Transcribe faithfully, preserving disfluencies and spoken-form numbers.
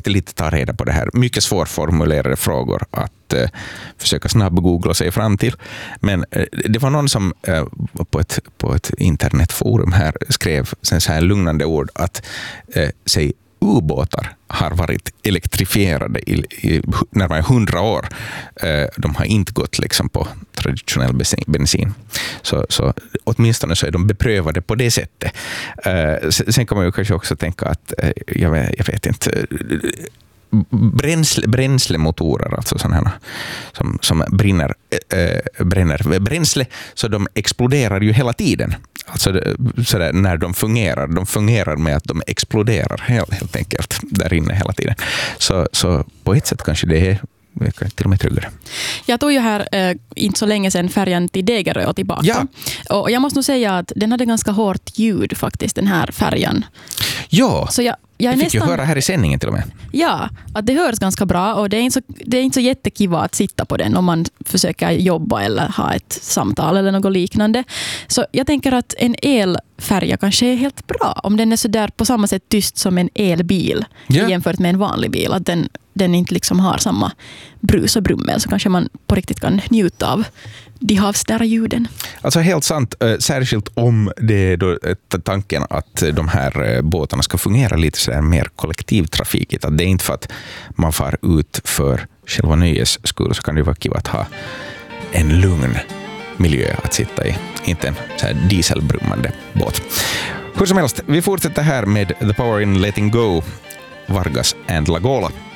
försökte lite ta reda på det här. Mycket svårformulerade frågor att eh, försöka snabb-googla sig fram till. Men eh, det var någon som eh, på, ett, på ett internetforum här skrev sen så här lugnande ord att eh, säg ubåtar har varit elektrifierade i, i närmare hundra år. De har inte gått liksom på traditionell bensin. Så, så åtminstone så är de beprövade på det sättet. Sen kan man ju kanske också tänka att jag vet, jag vet inte Bränsle, bränslemotorer, alltså sådana som, som brinner, äh, bränner bränsle, så de exploderar ju hela tiden. Alltså sådär, när de fungerar, de fungerar med att de exploderar helt, helt enkelt där inne hela tiden. Så, så på ett sätt kanske det är till och med tryggare. Jag tog ju här äh, inte så länge sedan färjan till Degerö och tillbaka. Ja. Och jag måste nog säga att den hade ganska hårt ljud faktiskt, den här färjan. Ja, så jag, jag fick nästan, ju höra här i sändningen till och med. Ja, att det hörs ganska bra och det är inte så, det är inte så jättekiva att sitta på den om man försöker jobba eller ha ett samtal eller något liknande. Så jag tänker att en elfärja kanske är helt bra om den är så där på samma sätt tyst som en elbil yeah. jämfört med en vanlig bil. Att den, den inte liksom har samma brus och brummel, så kanske man på riktigt kan njuta av de havsnära ljuden. Alltså helt sant, särskilt om det är då tanken att de här båtarna ska fungera lite så där mer kollektivtrafikigt. Att det är inte för att man far ut för själva nöjes skull, så kan det vara kul att ha en lugn miljö att sitta i. Inte en så här dieselbrummande båt. Hur som helst, vi fortsätter här med The Power in Letting Go, Vargas and Lagola.